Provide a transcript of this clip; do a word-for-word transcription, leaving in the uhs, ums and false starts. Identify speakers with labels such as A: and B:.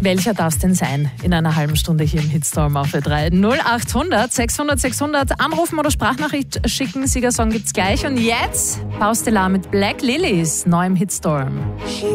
A: Welcher darf es denn sein in einer halben Stunde hier im Hitstorm auf Ö drei? null acht hundert sechshundert sechshundert anrufen oder Sprachnachricht schicken. Siegersong gibt's gleich. Und jetzt Pause Stellar mit Black Lilies, neu im Hitstorm.